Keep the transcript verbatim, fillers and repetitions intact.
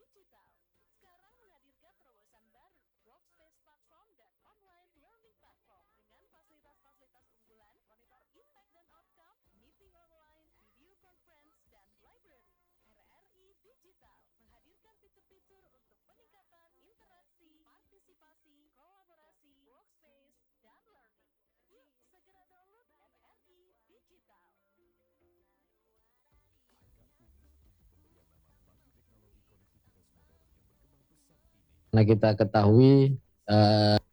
digital. Sekarang menghadirkan terobosan baru, Workspace Platform dan online learning platform dengan fasilitas-fasilitas unggulan, monitor impact dan outcome, meeting online, video conference, dan library. R R I Digital menghadirkan fitur-fitur untuk peningkatan interaksi, partisipasi, kolaborasi, workspace, dan learning. Yuk, segera download R R I Digital. Nah, kita ketahui uh,